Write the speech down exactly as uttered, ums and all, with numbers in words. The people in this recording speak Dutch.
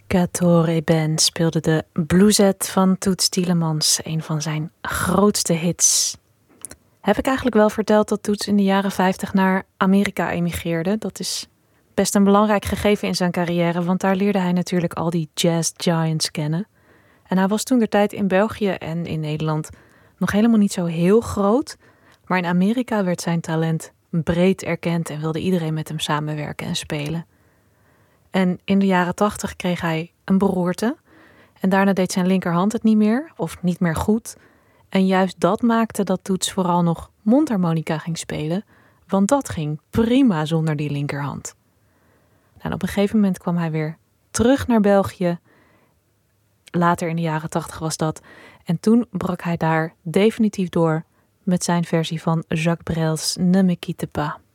Quattro Ben speelde de blueset van Toots Thielemans, een van zijn grootste hits. Heb ik eigenlijk wel verteld dat Toots in de jaren vijftig naar Amerika emigreerde? Dat is best een belangrijk gegeven in zijn carrière, want daar leerde hij natuurlijk al die jazz giants kennen. En hij was toentertijd in België en in Nederland nog helemaal niet zo heel groot, maar in Amerika werd zijn talent breed erkend en wilde iedereen met hem samenwerken en spelen. En in de jaren tachtig kreeg hij een beroerte en daarna deed zijn linkerhand het niet meer of niet meer goed. En juist dat maakte dat Toots vooral nog mondharmonica ging spelen, want dat ging prima zonder die linkerhand. En op een gegeven moment kwam hij weer terug naar België. Later in de jaren tachtig was dat. En toen brak hij daar definitief door met zijn versie van Jacques Brel's Ne me quitte pas.